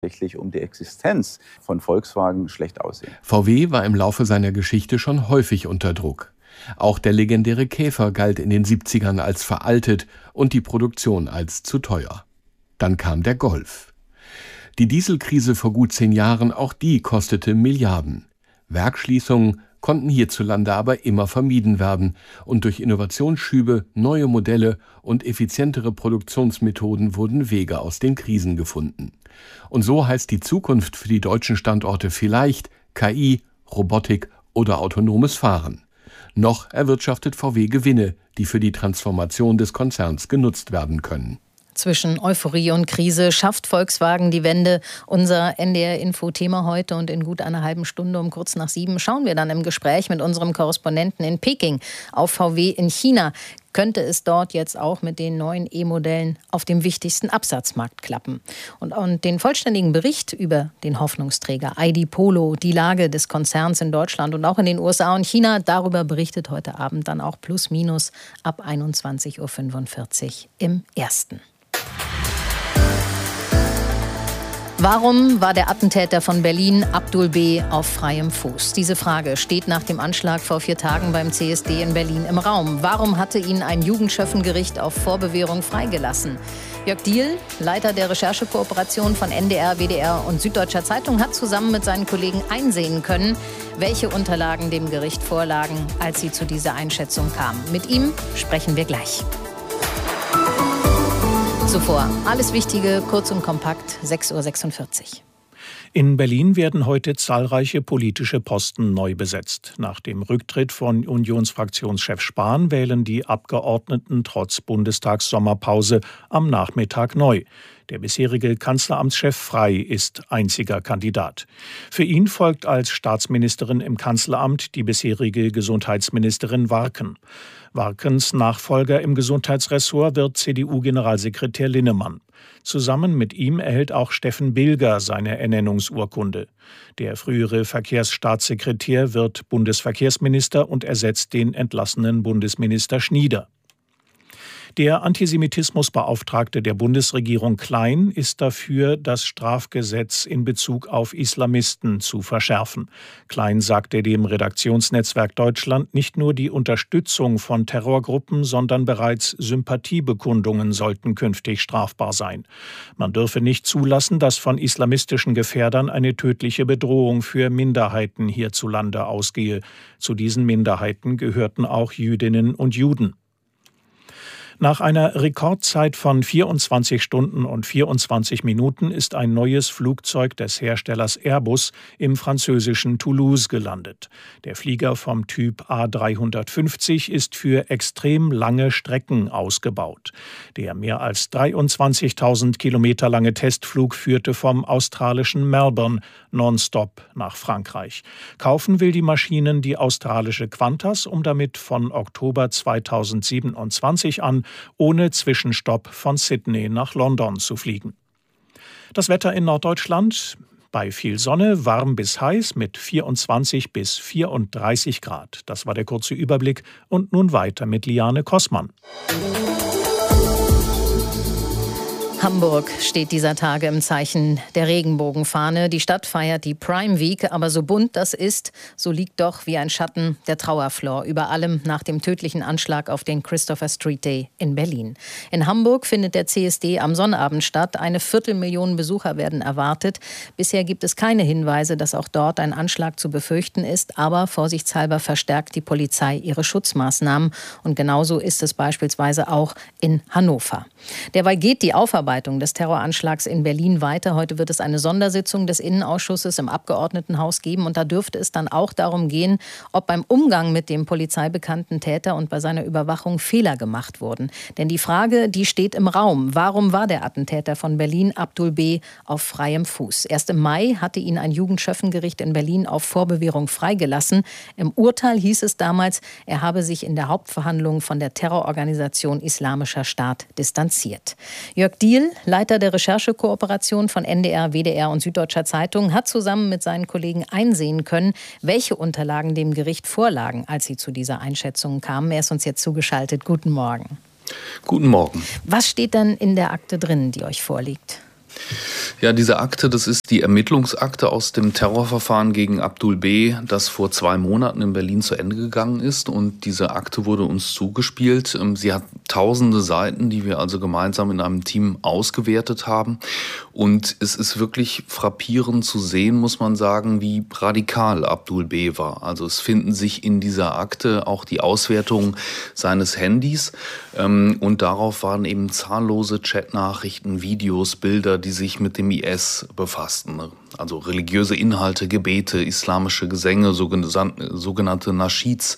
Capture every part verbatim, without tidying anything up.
tatsächlich um die Existenz von Volkswagen schlecht aussehen. V W war im Laufe seiner Geschichte schon häufig unter Druck. Auch der legendäre Käfer galt in den siebzigern als veraltet und die Produktion als zu teuer. Dann kam der Golf. Die Dieselkrise vor gut zehn Jahren, auch die kostete Milliarden. Werksschließungen konnten hierzulande aber immer vermieden werden und durch Innovationsschübe, neue Modelle und effizientere Produktionsmethoden wurden Wege aus den Krisen gefunden. Und so heißt die Zukunft für die deutschen Standorte vielleicht K I, Robotik oder autonomes Fahren. Noch erwirtschaftet V W Gewinne, die für die Transformation des Konzerns genutzt werden können. Zwischen Euphorie und Krise schafft Volkswagen die Wende. Unser N D R-Info-Thema heute, und in gut einer halben Stunde um kurz nach sieben schauen wir dann im Gespräch mit unserem Korrespondenten in Peking auf V W in China. Könnte es dort jetzt auch mit den neuen E-Modellen auf dem wichtigsten Absatzmarkt klappen? Und, und den vollständigen Bericht über den Hoffnungsträger I D Polo, die Lage des Konzerns in Deutschland und auch in den U S A und China, darüber berichtet heute Abend dann auch plus minus ab einundzwanzig Uhr fünfundvierzig im Ersten. Warum war der Attentäter von Berlin, Abdul B., auf freiem Fuß? Diese Frage steht nach dem Anschlag vor vier Tagen beim C S D in Berlin im Raum. Warum hatte ihn ein Jugendschöffengericht auf Vorbewährung freigelassen? Jörg Diehl, Leiter der Recherchekooperation von N D R, W D R und Süddeutscher Zeitung, hat zusammen mit seinen Kollegen einsehen können, welche Unterlagen dem Gericht vorlagen, als sie zu dieser Einschätzung kamen. Mit ihm sprechen wir gleich. Zuvor alles Wichtige, kurz und kompakt, sechs Uhr sechsundvierzig. In Berlin werden heute zahlreiche politische Posten neu besetzt. Nach dem Rücktritt von Unionsfraktionschef Spahn wählen die Abgeordneten trotz Bundestagssommerpause am Nachmittag neu. Der bisherige Kanzleramtschef Frey ist einziger Kandidat. Für ihn folgt als Staatsministerin im Kanzleramt die bisherige Gesundheitsministerin Warken. Warkens Nachfolger im Gesundheitsressort wird C D U-Generalsekretär Linnemann. Zusammen mit ihm erhält auch Steffen Bilger seine Ernennungsurkunde. Der frühere Verkehrsstaatssekretär wird Bundesverkehrsminister und ersetzt den entlassenen Bundesminister Schnieder. Der Antisemitismusbeauftragte der Bundesregierung Klein ist dafür, das Strafgesetz in Bezug auf Islamisten zu verschärfen. Klein sagte dem Redaktionsnetzwerk Deutschland, nicht nur die Unterstützung von Terrorgruppen, sondern bereits Sympathiebekundungen sollten künftig strafbar sein. Man dürfe nicht zulassen, dass von islamistischen Gefährdern eine tödliche Bedrohung für Minderheiten hierzulande ausgehe. Zu diesen Minderheiten gehörten auch Jüdinnen und Juden. Nach einer Rekordzeit von vierundzwanzig Stunden und vierundzwanzig Minuten ist ein neues Flugzeug des Herstellers Airbus im französischen Toulouse gelandet. Der Flieger vom Typ A dreihundertfünfzig ist für extrem lange Strecken ausgebaut. Der mehr als dreiundzwanzigtausend Kilometer lange Testflug führte vom australischen Melbourne nonstop nach Frankreich. Kaufen will die Maschinen die australische Qantas, um damit von Oktober zweitausendsiebenundzwanzig an ohne Zwischenstopp von Sydney nach London zu fliegen. Das Wetter in Norddeutschland: bei viel Sonne, warm bis heiß mit vierundzwanzig bis vierunddreißig Grad. Das war der kurze Überblick und nun weiter mit Liane Kossmann. Hamburg steht dieser Tage im Zeichen der Regenbogenfahne. Die Stadt feiert die Prime Week, aber so bunt das ist, so liegt doch wie ein Schatten der Trauerflor über allem nach dem tödlichen Anschlag auf den Christopher Street Day in Berlin. In Hamburg findet der C S D am Sonnabend statt. Eine Viertelmillion Besucher werden erwartet. Bisher gibt es keine Hinweise, dass auch dort ein Anschlag zu befürchten ist, aber vorsichtshalber verstärkt die Polizei ihre Schutzmaßnahmen. Und genauso ist es beispielsweise auch in Hannover. Derweil geht die Aufarbeitung des Terroranschlags in Berlin weiter. Heute wird es eine Sondersitzung des Innenausschusses im Abgeordnetenhaus geben. Und da dürfte es dann auch darum gehen, ob beim Umgang mit dem polizeibekannten Täter und bei seiner Überwachung Fehler gemacht wurden. Denn die Frage, die steht im Raum. Warum war der Attentäter von Berlin, Abdul B., auf freiem Fuß? Erst im Mai hatte ihn ein Jugendschöffengericht in Berlin auf Vorbewährung freigelassen. Im Urteil hieß es damals, er habe sich in der Hauptverhandlung von der Terrororganisation Islamischer Staat distanziert. Jörg Diehl, Leiter der Recherchekooperation von N D R, W D R und Süddeutscher Zeitung, hat zusammen mit seinen Kollegen einsehen können, welche Unterlagen dem Gericht vorlagen, als sie zu dieser Einschätzung kamen. Er ist uns jetzt zugeschaltet. Guten Morgen. Guten Morgen. Was steht denn in der Akte drin, die euch vorliegt? Ja, diese Akte, das ist die Ermittlungsakte aus dem Terrorverfahren gegen Abdul B., das vor zwei Monaten in Berlin zu Ende gegangen ist. Und diese Akte wurde uns zugespielt. Sie hat tausende Seiten, die wir also gemeinsam in einem Team ausgewertet haben. Und es ist wirklich frappierend zu sehen, muss man sagen, wie radikal Abdul B. war. Also es finden sich in dieser Akte auch die Auswertungen seines Handys. Und darauf waren eben zahllose Chatnachrichten, Videos, Bilder, die sich mit dem I S befassten. Also religiöse Inhalte, Gebete, islamische Gesänge, sogenannte Naschids,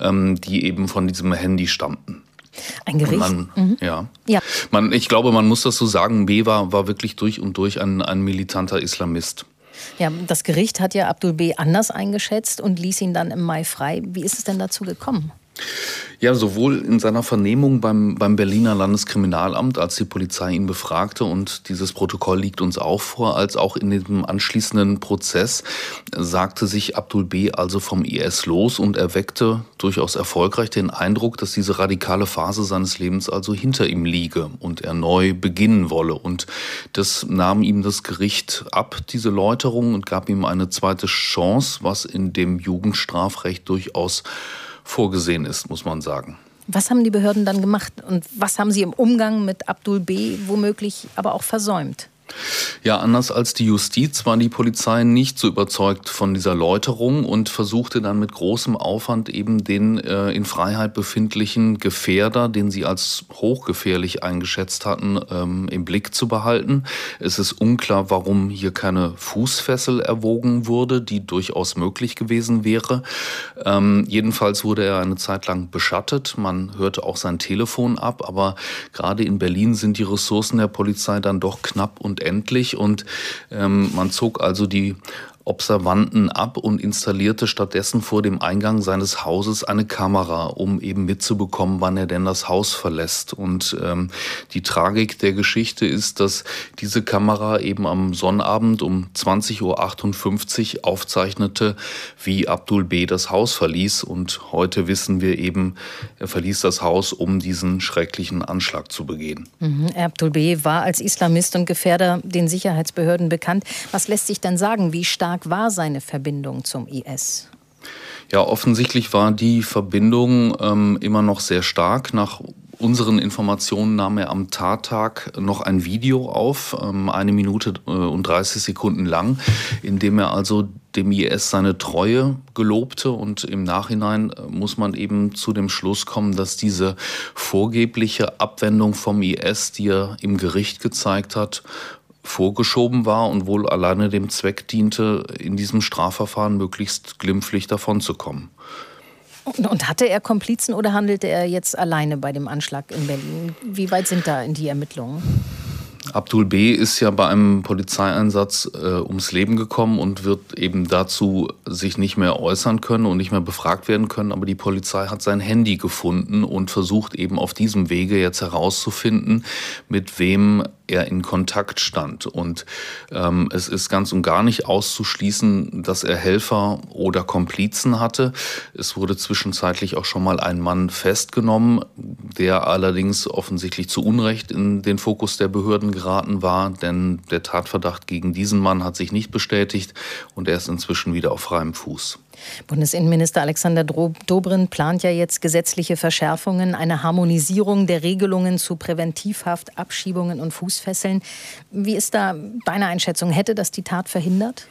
die eben von diesem Handy stammten. Ein Gericht? Man, mhm. ja. ja. Man, ich glaube, man muss das so sagen, B. war, war wirklich durch und durch ein, ein militanter Islamist. Ja, das Gericht hat ja Abdul B. anders eingeschätzt und ließ ihn dann im Mai frei. Wie ist es denn dazu gekommen? Ja, sowohl in seiner Vernehmung beim, beim Berliner Landeskriminalamt, als die Polizei ihn befragte, und dieses Protokoll liegt uns auch vor, als auch in dem anschließenden Prozess sagte sich Abdul B. also vom I S los und erweckte durchaus erfolgreich den Eindruck, dass diese radikale Phase seines Lebens also hinter ihm liege und er neu beginnen wolle. Und das nahm ihm das Gericht ab, diese Läuterung, und gab ihm eine zweite Chance, was in dem Jugendstrafrecht durchaus vorgesehen ist, muss man sagen. Was haben die Behörden dann gemacht und was haben sie im Umgang mit Abdul B. womöglich aber auch versäumt? Ja, anders als die Justiz war die Polizei nicht so überzeugt von dieser Läuterung und versuchte dann mit großem Aufwand eben den äh, in Freiheit befindlichen Gefährder, den sie als hochgefährlich eingeschätzt hatten, ähm, im Blick zu behalten. Es ist unklar, warum hier keine Fußfessel erwogen wurde, die durchaus möglich gewesen wäre. Ähm, jedenfalls wurde er eine Zeit lang beschattet. Man hörte auch sein Telefon ab, aber gerade in Berlin sind die Ressourcen der Polizei dann doch knapp und endlich, und ähm, man zog also die Observanten ab und installierte stattdessen vor dem Eingang seines Hauses eine Kamera, um eben mitzubekommen, wann er denn das Haus verlässt. Und ähm, die Tragik der Geschichte ist, dass diese Kamera eben am Sonnabend um zwanzig Uhr achtundfünfzig aufzeichnete, wie Abdul B. das Haus verließ. Und heute wissen wir eben, er verließ das Haus, um diesen schrecklichen Anschlag zu begehen. Mhm. Abdul B. war als Islamist und Gefährder den Sicherheitsbehörden bekannt. Was lässt sich denn sagen, wie stark war seine Verbindung zum I S? Ja, offensichtlich war die Verbindung ähm, immer noch sehr stark. Nach unseren Informationen nahm er am Tattag noch ein Video auf, ähm, eine Minute äh, und dreißig Sekunden lang, in dem er also dem I S seine Treue gelobte. Und im Nachhinein äh, muss man eben zu dem Schluss kommen, dass diese vorgebliche Abwendung vom I S, die er im Gericht gezeigt hat, vorgeschoben war und wohl alleine dem Zweck diente, in diesem Strafverfahren möglichst glimpflich davonzukommen. Und, und hatte er Komplizen oder handelte er jetzt alleine bei dem Anschlag in Berlin? Wie weit sind da in die Ermittlungen? Abdul B. ist ja bei einem Polizeieinsatz äh, ums Leben gekommen und wird eben dazu sich nicht mehr äußern können und nicht mehr befragt werden können. Aber die Polizei hat sein Handy gefunden und versucht eben auf diesem Wege jetzt herauszufinden, mit wem er in Kontakt stand. Und ähm, es ist ganz und gar nicht auszuschließen, dass er Helfer oder Komplizen hatte. Es wurde zwischenzeitlich auch schon mal ein Mann festgenommen, der allerdings offensichtlich zu Unrecht in den Fokus der Behörden geraten war, denn der Tatverdacht gegen diesen Mann hat sich nicht bestätigt und er ist inzwischen wieder auf freiem Fuß. Bundesinnenminister Alexander Dobrindt plant ja jetzt gesetzliche Verschärfungen, eine Harmonisierung der Regelungen zu Präventivhaft, Abschiebungen und Fußfesseln. Wie ist da deine Einschätzung? Hätte das die Tat verhindert?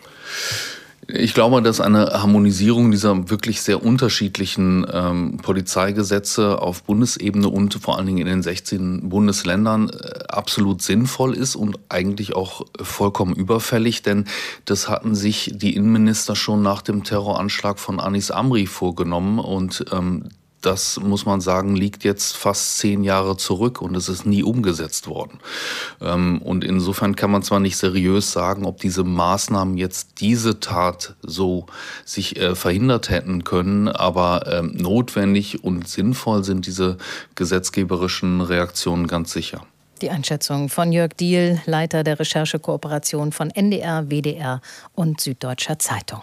Ich glaube, dass eine Harmonisierung dieser wirklich sehr unterschiedlichen ähm, Polizeigesetze auf Bundesebene und vor allen Dingen in den sechzehn Bundesländern äh, absolut sinnvoll ist und eigentlich auch vollkommen überfällig, denn das hatten sich die Innenminister schon nach dem Terroranschlag von Anis Amri vorgenommen und ähm, das, muss man sagen, liegt jetzt fast zehn Jahre zurück und es ist nie umgesetzt worden. Und insofern kann man zwar nicht seriös sagen, ob diese Maßnahmen jetzt diese Tat so sich verhindert hätten können, aber notwendig und sinnvoll sind diese gesetzgeberischen Reaktionen ganz sicher. Die Einschätzung von Jörg Diehl, Leiter der Recherchekooperation von N D R, W D R und Süddeutscher Zeitung.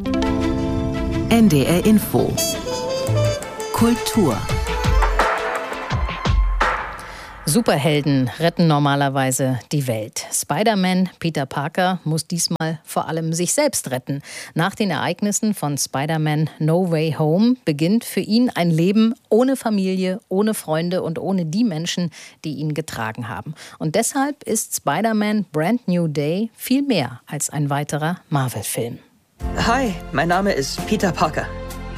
N D R Info Kultur. Superhelden retten normalerweise die Welt. Spider-Man Peter Parker muss diesmal vor allem sich selbst retten. Nach den Ereignissen von Spider-Man No Way Home beginnt für ihn ein Leben ohne Familie, ohne Freunde und ohne die Menschen, die ihn getragen haben. Und deshalb ist Spider-Man Brand New Day viel mehr als ein weiterer Marvel-Film. Hi, mein Name ist Peter Parker.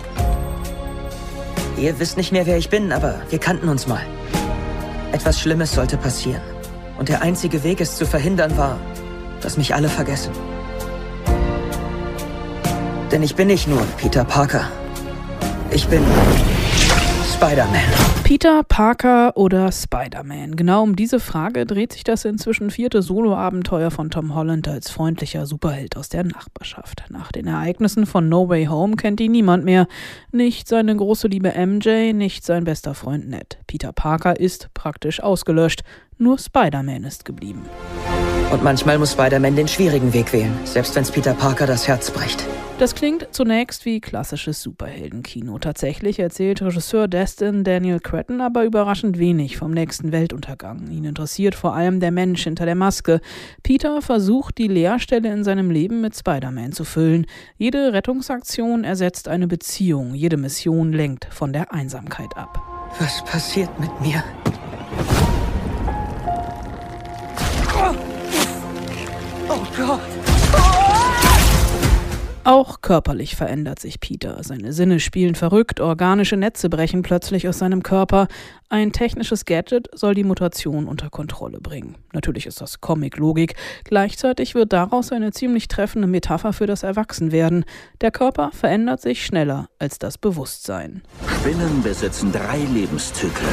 Ihr wisst nicht mehr, wer ich bin, aber wir kannten uns mal. Etwas Schlimmes sollte passieren. Und der einzige Weg, es zu verhindern, war, dass mich alle vergessen. Denn ich bin nicht nur Peter Parker. Ich bin Spider-Man. Peter Parker oder Spider-Man? Genau um diese Frage dreht sich das inzwischen vierte Soloabenteuer von Tom Holland als freundlicher Superheld aus der Nachbarschaft. Nach den Ereignissen von No Way Home kennt ihn niemand mehr. Nicht seine große Liebe M J, nicht sein bester Freund Ned. Peter Parker ist praktisch ausgelöscht. Nur Spider-Man ist geblieben. Und manchmal muss Spider-Man den schwierigen Weg wählen, selbst wenn es Peter Parker das Herz bricht. Das klingt zunächst wie klassisches Superheldenkino. Tatsächlich erzählt Regisseur Destin Daniel Cretton aber überraschend wenig vom nächsten Weltuntergang. Ihn interessiert vor allem der Mensch hinter der Maske. Peter versucht, die Leerstelle in seinem Leben mit Spider-Man zu füllen. Jede Rettungsaktion ersetzt eine Beziehung. Jede Mission lenkt von der Einsamkeit ab. Was passiert mit mir? Oh Gott! Auch körperlich verändert sich Peter. Seine Sinne spielen verrückt, organische Netze brechen plötzlich aus seinem Körper. Ein technisches Gadget soll die Mutation unter Kontrolle bringen. Natürlich ist das Comic-Logik. Gleichzeitig wird daraus eine ziemlich treffende Metapher für das Erwachsenwerden. Der Körper verändert sich schneller als das Bewusstsein. Spinnen besitzen drei Lebenszyklen.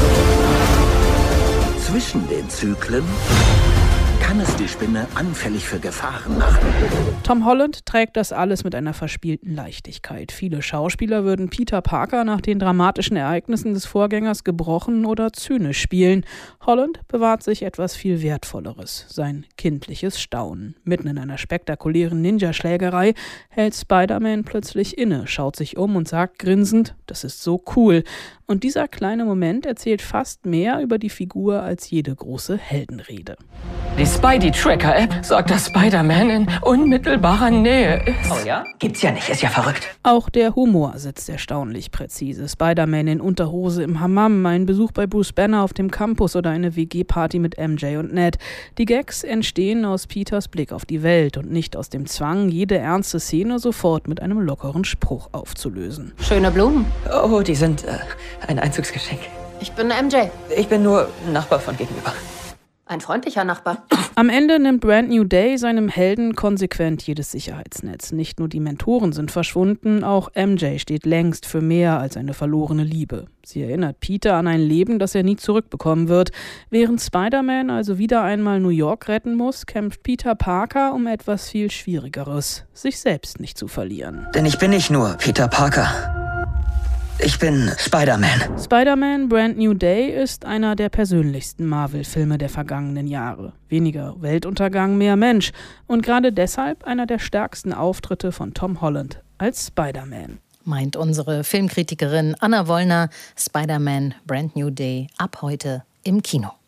Zwischen den Zyklen kann es die Spinne anfällig für Gefahren machen. Tom Holland trägt das alles mit einer verspielten Leichtigkeit. Viele Schauspieler würden Peter Parker nach den dramatischen Ereignissen des Vorgängers gebrochen oder zynisch spielen. Holland bewahrt sich etwas viel Wertvolleres, sein kindliches Staunen. Mitten in einer spektakulären Ninja-Schlägerei hält Spider-Man plötzlich inne, schaut sich um und sagt grinsend, das ist so cool. Und dieser kleine Moment erzählt fast mehr über die Figur als jede große Heldenrede. Die Spidey-Tracker-App sagt, dass Spider-Man in unmittelbarer Nähe ist. Oh ja? Gibt's ja nicht, ist ja verrückt. Auch der Humor sitzt erstaunlich präzise. Spider-Man in Unterhose im Hammam, ein Besuch bei Bruce Banner auf dem Campus oder eine W G-Party mit M J und Ned. Die Gags entstehen aus Peters Blick auf die Welt und nicht aus dem Zwang, jede ernste Szene sofort mit einem lockeren Spruch aufzulösen. Schöne Blumen. Oh, die sind äh, ein Einzugsgeschenk. Ich bin M J. Ich bin nur Nachbar von gegenüber. Ein freundlicher Nachbar. Am Ende nimmt Brand New Day seinem Helden konsequent jedes Sicherheitsnetz. Nicht nur die Mentoren sind verschwunden, auch M J steht längst für mehr als eine verlorene Liebe. Sie erinnert Peter an ein Leben, das er nie zurückbekommen wird. Während Spider-Man also wieder einmal New York retten muss, kämpft Peter Parker um etwas viel Schwierigeres, sich selbst nicht zu verlieren. Denn ich bin nicht nur Peter Parker. Ich bin Spider-Man. Spider-Man Brand New Day ist einer der persönlichsten Marvel-Filme der vergangenen Jahre. Weniger Weltuntergang, mehr Mensch. Und gerade deshalb einer der stärksten Auftritte von Tom Holland als Spider-Man. Meint unsere Filmkritikerin Anna Wollner. Spider-Man Brand New Day ab heute im Kino.